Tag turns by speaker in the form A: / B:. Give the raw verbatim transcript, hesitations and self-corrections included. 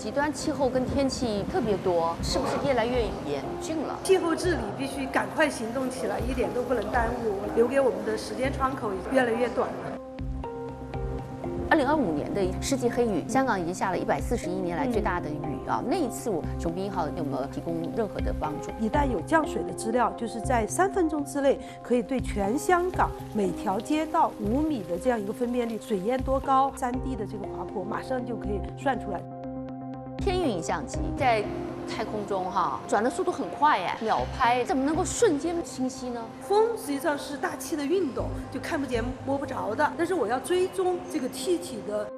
A: 极端气候跟天气特别多，是不是越来越严峻了？
B: 气候治理必须赶快行动起来，一点都不能耽误，留给我们的时间窗口越来越短了。
A: 二零二五年的世纪黑雨，香港已经下了一百四十一年来最大的雨啊！那一次，雄兵一号有没有提供任何的帮助？
B: 一旦有降水的资料，就是在三分钟之内可以对全香港每条街道五米的这样一个分辨率，水淹多高，山地的这个滑坡，马上就可以算出来。
A: 天运影像机在太空中哈转的速度很快哎，秒拍，怎么能够瞬间清晰呢？
B: 风实际上是大气的运动，就看不见摸不着的，但是我要追踪这个气体的